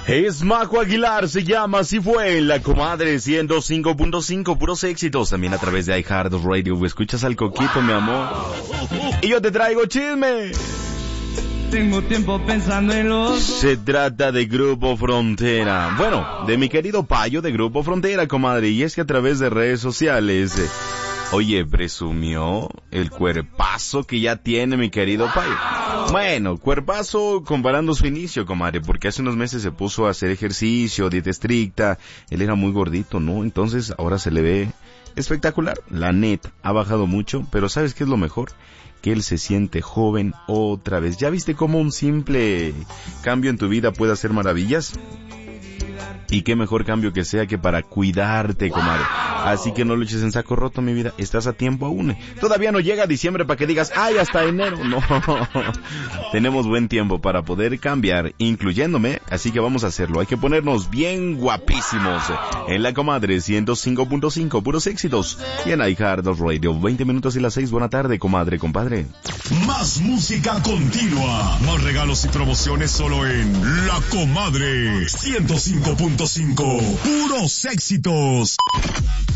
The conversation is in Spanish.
Es Majo Aguilar, se llama, así fue, La Comadre 105.5, puros éxitos, también a través de iHeartRadio. Escuchas al Coquito, mi amor, y yo te traigo chisme. Tengo tiempo pensando en los... Se trata de Grupo Frontera. Bueno, de mi querido Payo de Grupo Frontera, comadre. Y es que a través de redes sociales, oye, presumió el cuerpazo que ya tiene mi querido Payo. Bueno, cuerpazo comparando su inicio, comadre, porque hace unos meses se puso a hacer ejercicio, dieta estricta. Él era muy gordito, ¿no? Entonces ahora se le ve espectacular. La neta, ha bajado mucho, pero ¿sabes qué es lo mejor? Que él se siente joven otra vez. ¿Ya viste cómo un simple cambio en tu vida puede hacer maravillas? Y qué mejor cambio que sea que para cuidarte, comadre. Así que no lo eches en saco roto, mi vida. Estás a tiempo aún. Todavía no llega diciembre para que digas, ¡ay, hasta enero! No. Tenemos buen tiempo para poder cambiar, incluyéndome. Así que vamos a hacerlo. Hay que ponernos bien guapísimos. En La Comadre 105.5, puros éxitos. Y en iHeartRadio, 20 minutos y las 6. Buena tarde, comadre, compadre. Más música continua. Más regalos y promociones solo en La Comadre 105.5. Puros éxitos.